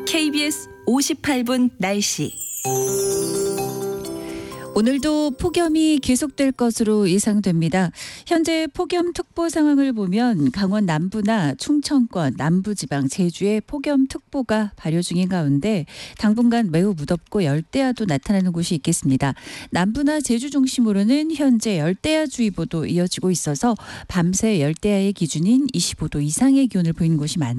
KBS 58분 날씨. 오늘도 폭염이 계속될 것으로 예상됩니다. 현재 폭염특보 상황을 보면 강원 남부나 충청권, 남부지방, 제주에 폭염특보가 발효 중인 가운데 당분간 매우 무덥고 열대야도 나타나는 곳이 있겠습니다. 남부나 제주 중심으로는 현재 열대야주의보도 이어지고 있어서 밤새 열대야의 기준인 25도 이상의 기온을 보이는 곳이 많아요.